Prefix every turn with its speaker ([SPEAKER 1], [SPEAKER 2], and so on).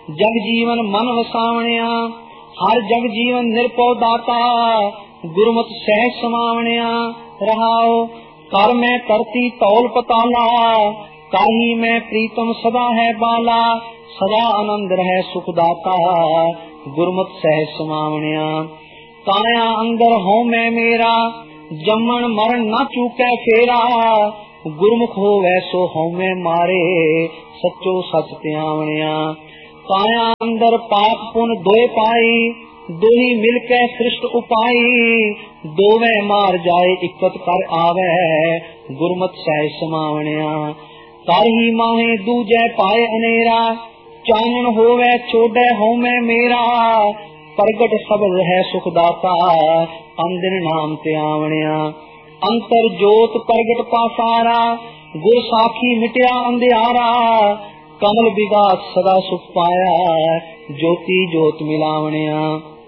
[SPEAKER 1] जग जीवन मन वसावणिया, हर जग जीवन निरपौ दाता, गुरमत सहज समावणिया। रहाओ कर मैं करती तौल पताला, काही मैं प्रीतम सदा है बाला, सदा आनंद रहे सुखदाता, गुरमत सहज समावणिया। काया अंदर हो मैं मेरा, जमन मरण न चूकै फेरा, गुरमुख हो वैसो हो मैं मारे, सचो सच त्यावणिया। काया अंदर पाप पुन दोए पाई, दोही मिलके सृष्ट उपाई, दोवे मार जाए इकत कर आवे, गुरमत सहज समावणिया। कर ही माहे दूजे पाए अनेरा, चानन होवे छोड़े होमे मेरा, प्रगट शब्द है सुखदाता, अंदिन नाम त्यावणिया। अंतर जोत प्रगट पासारा, गुर साखी मिटया अंधियारा, कमल विगास सदा सुख पाया, ज्योति जोत मिलावणिया।